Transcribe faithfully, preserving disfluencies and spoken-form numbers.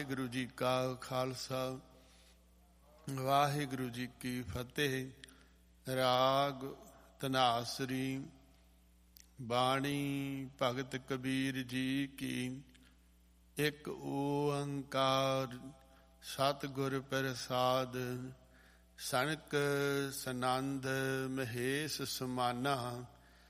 ਵਾਹਿਗੁਰੂ ਜੀ ਕਾ ਖਾਲਸਾ ਵਾਹਿਗੁਰੂ ਜੀ ਕੀ ਫਤਿਹ। ਰਾਗ ਧਨਾਸਰੀ। ਬਾਣੀ ਭਗਤ ਕਬੀਰ ਜੀ ਕੀ। ਇੱਕ ਓੰਕਾਰ ਸਤਿਗੁਰ ਪ੍ਰਸਾਦ। ਸਨਕ ਸਨੰਦ ਮਹੇਸ਼ ਸਮਾਨਾ।